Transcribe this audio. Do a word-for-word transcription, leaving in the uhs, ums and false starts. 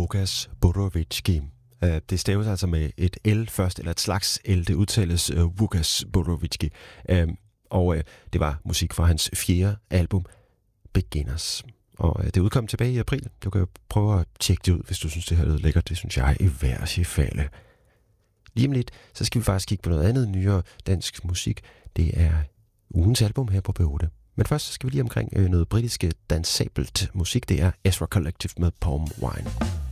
Łukasz Borowicki. Det staves altså med et L først, eller et slags L. Det udtales uh, Łukasz Borowicki. Uh, og uh, det var musik fra hans fjerde album, Beginners. Og uh, det udkom tilbage i april. Du kan jo prøve at tjekke det ud, hvis du synes, det her lyder lækkert. Det synes jeg i hver falde. Lige om lidt, så skal vi faktisk kigge på noget andet nyere dansk musik. Det er ugens album her på B otte. Men først så skal vi lige omkring øh, noget britisk dansabelt musik. Det er Ezra Collective med Palm Wine.